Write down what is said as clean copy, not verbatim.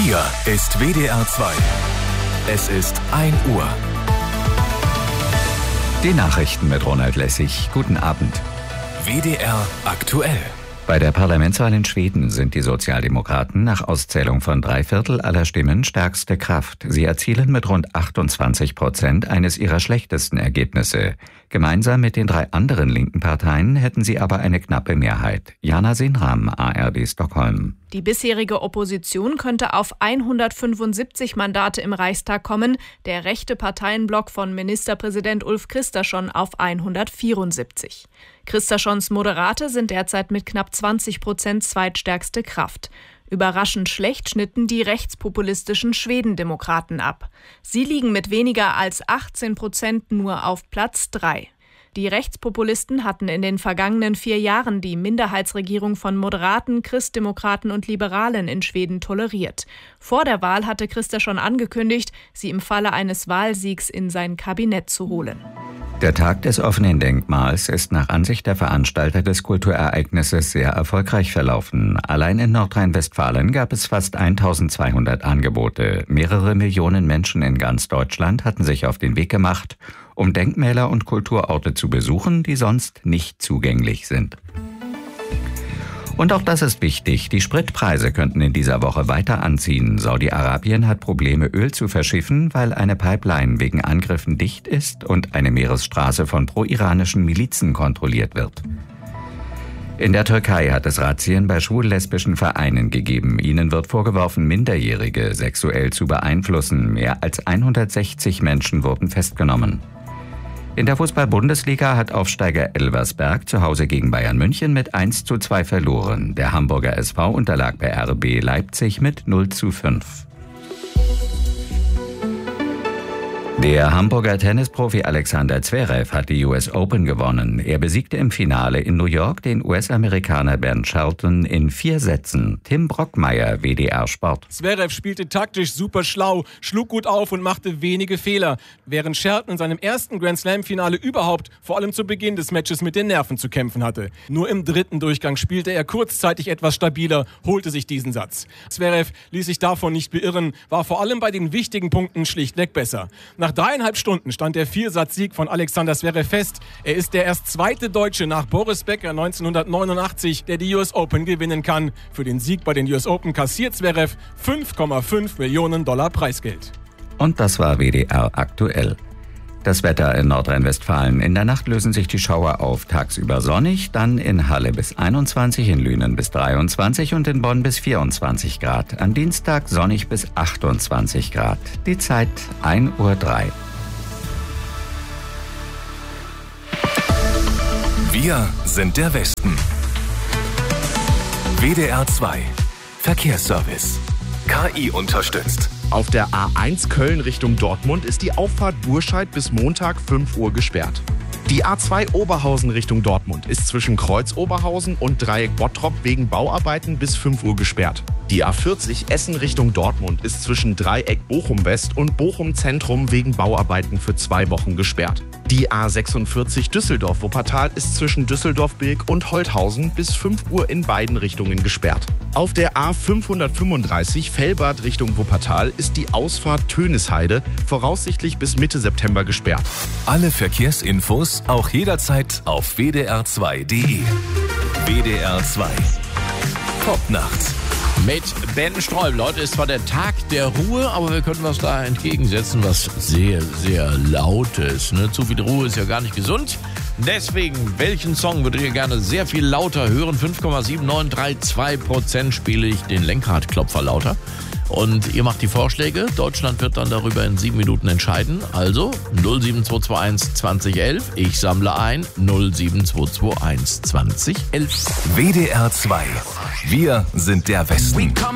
Hier ist WDR 2. Es ist 1 Uhr. Die Nachrichten mit Ronald Lessig. Guten Abend. WDR aktuell. Bei der Parlamentswahl in Schweden sind die Sozialdemokraten nach Auszählung von 3/4 aller Stimmen stärkste Kraft. Sie erzielen mit rund 28% eines ihrer schlechtesten Ergebnisse. Gemeinsam mit den 3 anderen linken Parteien hätten sie aber eine knappe Mehrheit. Jana Sinram, ARD Stockholm. Die bisherige Opposition könnte auf 175 Mandate im Reichstag kommen, der rechte Parteienblock von Ministerpräsident Ulf Kristersson auf 174. Kristerssons Moderate sind derzeit mit knapp 20% zweitstärkste Kraft. Überraschend schlecht schnitten die rechtspopulistischen Schwedendemokraten ab. Sie liegen mit weniger als 18% nur auf Platz 3. Die Rechtspopulisten hatten in den vergangenen 4 Jahren die Minderheitsregierung von Moderaten, Christdemokraten und Liberalen in Schweden toleriert. Vor der Wahl hatte Kristersson angekündigt, sie im Falle eines Wahlsiegs in sein Kabinett zu holen. Der Tag des offenen Denkmals ist nach Ansicht der Veranstalter des Kulturereignisses sehr erfolgreich verlaufen. Allein in Nordrhein-Westfalen gab es fast 1200 Angebote. Mehrere Millionen Menschen in ganz Deutschland hatten sich auf den Weg gemacht, um Denkmäler und Kulturorte zu besuchen, die sonst nicht zugänglich sind. Und auch das ist wichtig. Die Spritpreise könnten in dieser Woche weiter anziehen. Saudi-Arabien hat Probleme, Öl zu verschiffen, weil eine Pipeline wegen Angriffen dicht ist und eine Meeresstraße von pro-iranischen Milizen kontrolliert wird. In der Türkei hat es Razzien bei schwul-lesbischen Vereinen gegeben. Ihnen wird vorgeworfen, Minderjährige sexuell zu beeinflussen. Mehr als 160 Menschen wurden festgenommen. In der Fußball-Bundesliga hat Aufsteiger Elversberg zu Hause gegen Bayern München mit 1:2 verloren. Der Hamburger SV unterlag bei RB Leipzig mit 0:5. Der Hamburger Tennisprofi Alexander Zverev hat die US Open gewonnen. Er besiegte im Finale in New York den US-Amerikaner Ben Shelton in 4 Sätzen. Tim Brockmeier, WDR Sport. Zverev spielte taktisch super schlau, schlug gut auf und machte wenige Fehler, während Shelton in seinem ersten Grand-Slam-Finale überhaupt vor allem zu Beginn des Matches mit den Nerven zu kämpfen hatte. Nur im 3. Durchgang spielte er kurzzeitig etwas stabiler, holte sich diesen Satz. Zverev ließ sich davon nicht beirren, war vor allem bei den wichtigen Punkten schlichtweg besser. Nach 3,5 Stunden stand der 4-Satz-Sieg von Alexander Zverev fest. Er ist der erst 2. Deutsche nach Boris Becker 1989, der die US Open gewinnen kann. Für den Sieg bei den US Open kassiert Zverev $5,5 Millionen Preisgeld. Und das war WDR aktuell. Das Wetter in Nordrhein-Westfalen. In der Nacht lösen sich die Schauer auf. Tagsüber sonnig, dann in Halle bis 21, in Lünen bis 23 und in Bonn bis 24 Grad. Am Dienstag sonnig bis 28 Grad. Die Zeit 1:03 Uhr. Wir sind der Westen. WDR 2. Verkehrsservice. KI unterstützt. Auf der A1 Köln Richtung Dortmund ist die Auffahrt Burscheid bis Montag 5 Uhr gesperrt. Die A2 Oberhausen Richtung Dortmund ist zwischen Kreuz Oberhausen und Dreieck Bottrop wegen Bauarbeiten bis 5 Uhr gesperrt. Die A40 Essen Richtung Dortmund ist zwischen Dreieck Bochum West und Bochum Zentrum wegen Bauarbeiten für 2 Wochen gesperrt. Die A46 Düsseldorf-Wuppertal ist zwischen Düsseldorf-Bilk und Holthausen bis 5 Uhr in beiden Richtungen gesperrt. Auf der A535 Fellbad Richtung Wuppertal ist die Ausfahrt Tönisheide voraussichtlich bis Mitte September gesperrt. Alle Verkehrsinfos auch jederzeit auf wdr2.de. WDR 2. Top-Nacht. Mit Ben Sträubel. Heute ist zwar der Tag der Ruhe, aber wir können was da entgegensetzen, was sehr, sehr Lautes. Zu viel Ruhe ist ja gar nicht gesund. Deswegen, welchen Song würdet ihr gerne sehr viel lauter hören? 5,7932% spiele ich den Lenkradklopfer lauter. Und ihr macht die Vorschläge. Deutschland wird dann darüber in 7 Minuten entscheiden. Also 07221 2011. Ich sammle ein 07221 2011. WDR 2. Wir sind der Westen.